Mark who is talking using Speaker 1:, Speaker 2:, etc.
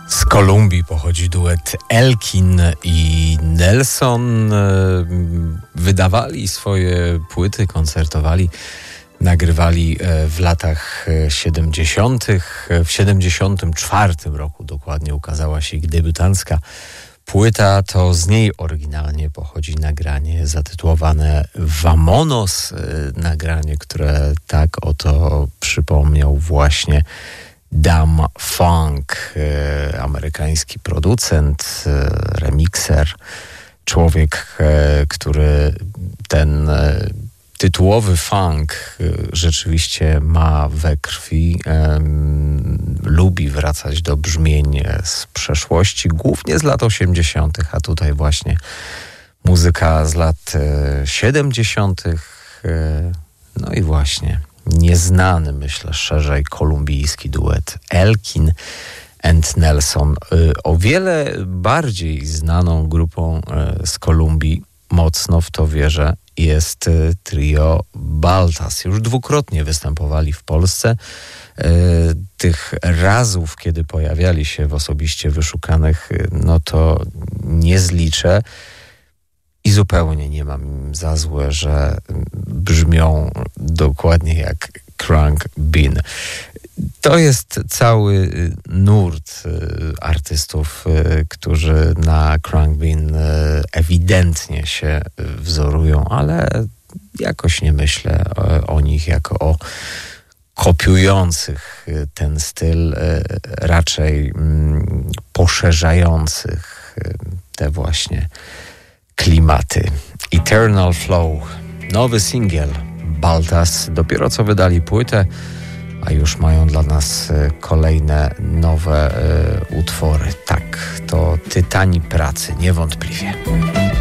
Speaker 1: Z Kolumbii pochodzi duet Elkin i Nelson. Wydawali swoje płyty, koncertowali, nagrywali w latach 70. W 74 roku dokładnie ukazała się ich debiutancka płyta. To z niej oryginalnie pochodzi nagranie zatytułowane Vamonos. Nagranie, które tak oto przypomniał właśnie Dam Funk, amerykański producent, remikser, człowiek, który ten tytułowy funk rzeczywiście ma we krwi, lubi wracać do brzmień z przeszłości, głównie z lat 80., a tutaj właśnie muzyka z lat 70., no i właśnie nieznany, myślę, szerzej kolumbijski duet Elkin and Nelson. O wiele bardziej znaną grupą z Kolumbii, mocno w to wierzę, jest trio Baltas. Już dwukrotnie występowali w Polsce. Tych razów, kiedy pojawiali się w osobiście wyszukanych, no to nie zliczę. I zupełnie nie mam im za złe, że brzmią dokładnie jak Krunk Bean. To jest cały nurt artystów, którzy na Krunk Bean ewidentnie się wzorują, ale jakoś nie myślę o nich jako o kopiujących ten styl, raczej poszerzających te właśnie klimaty. Eternal Flow, nowy singiel Baltas. Dopiero co wydali płytę, a już mają dla nas kolejne nowe utwory. Tak, to tytani pracy, niewątpliwie.